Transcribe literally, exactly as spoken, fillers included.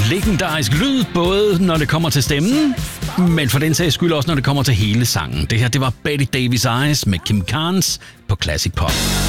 Legendarisk lyd, både når det kommer til stemmen, men for den sags skyld også, når det kommer til hele sangen. Det her, det var Betty Davis Eyes med Kim Carnes på Classic Pop.